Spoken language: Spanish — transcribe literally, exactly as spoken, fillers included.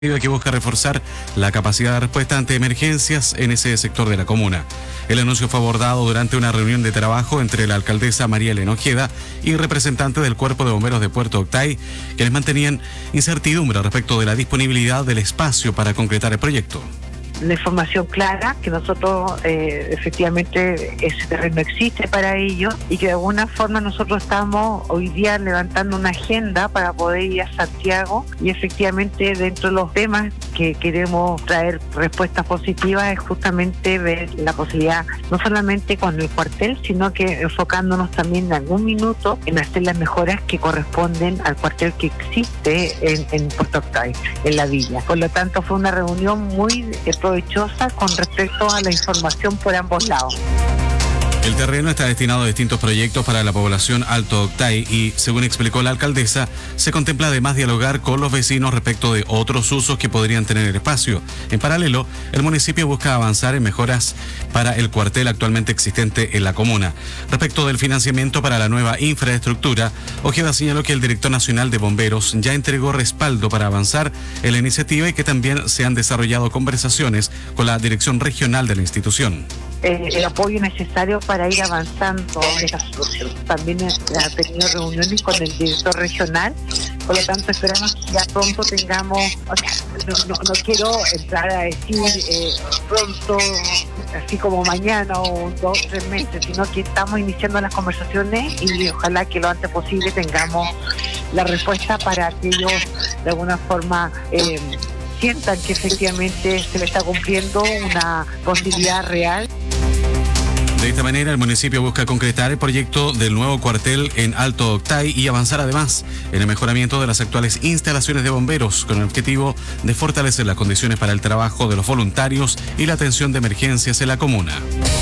que busca reforzar la capacidad de respuesta ante emergencias en ese sector de la comuna. El anuncio fue abordado durante una reunión de trabajo entre la alcaldesa María Elena Ojeda y representantes del Cuerpo de Bomberos de Puerto Octay, quienes mantenían incertidumbre respecto de la disponibilidad del espacio para concretar el proyecto. La información clara, que nosotros eh, efectivamente ese terreno existe para ello y que de alguna forma nosotros estamos hoy día levantando una agenda para poder ir a Santiago y efectivamente dentro de los temas que queremos traer respuestas positivas es justamente ver la posibilidad no solamente con el cuartel, sino que enfocándonos también en algún minuto en hacer las mejoras que corresponden al cuartel que existe en, en Puerto Octay, en la villa. Por lo tanto fue una reunión muy eh, provechosa con respecto a la información por ambos lados. El terreno está destinado a distintos proyectos para la población Alto Octay y, según explicó la alcaldesa, se contempla además dialogar con los vecinos respecto de otros usos que podrían tener el espacio. En paralelo, el municipio busca avanzar en mejoras para el cuartel actualmente existente en la comuna. Respecto del financiamiento para la nueva infraestructura, Ojeda señaló que el director nacional de bomberos ya entregó respaldo para avanzar en la iniciativa y que también se han desarrollado conversaciones con la dirección regional de la institución. Eh, el apoyo necesario para ir avanzando en esta solución. También ha tenido reuniones con el director regional, por lo tanto esperamos que ya pronto tengamos, o sea, no, no, no quiero entrar a decir eh, pronto, así como mañana o dos o tres meses, sino que estamos iniciando las conversaciones y ojalá que lo antes posible tengamos la respuesta para que ellos de alguna forma eh, sientan que efectivamente se le está cumpliendo una posibilidad real. De esta manera, el municipio busca concretar el proyecto del nuevo cuartel en Alto Octay y avanzar además en el mejoramiento de las actuales instalaciones de bomberos con el objetivo de fortalecer las condiciones para el trabajo de los voluntarios y la atención de emergencias en la comuna.